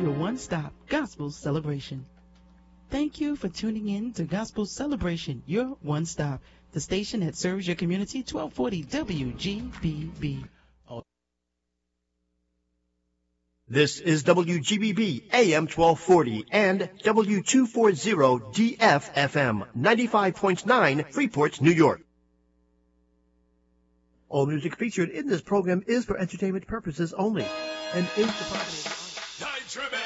your one-stop gospel celebration. Thank you for tuning in to Gospel Celebration, your one-stop, the station that serves your community, 1240 WGBB. This is WGBB AM 1240 and W240 DFFM 95.9 Freeport, New York. All music featured in this program is for entertainment purposes only and is the property of...